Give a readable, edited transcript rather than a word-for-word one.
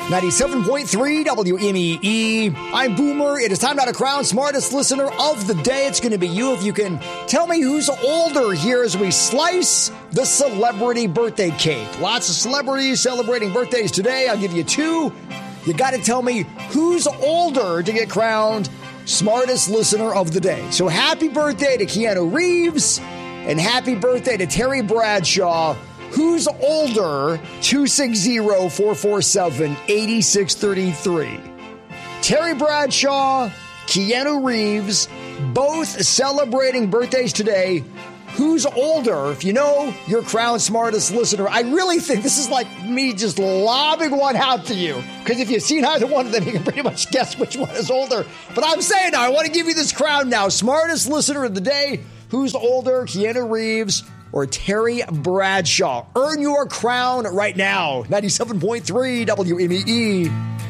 97.3 WMEE. I'm Boomer. It is time now to crown smartest listener of the day. It's going to be you. If you can tell me who's older here as we slice the celebrity birthday cake. Lots of celebrities celebrating birthdays today. I'll give you two. You got to tell me who's older to get crowned smartest listener of the day. So happy birthday to Keanu Reeves and happy birthday to Terry Bradshaw. Who's older? 260-447-8633. Terry Bradshaw, Keanu Reeves, both celebrating birthdays today. Who's older? If you know your crown smartest listener, I really think this is like me just lobbing one out to you. Because if you've seen either one of them, you can pretty much guess which one is older. But I'm saying now, I want to give you this crown now. Smartest listener of the day. Who's older? Keanu Reeves or Terry Bradshaw? Earn your crown right now. 97.3 WMEE.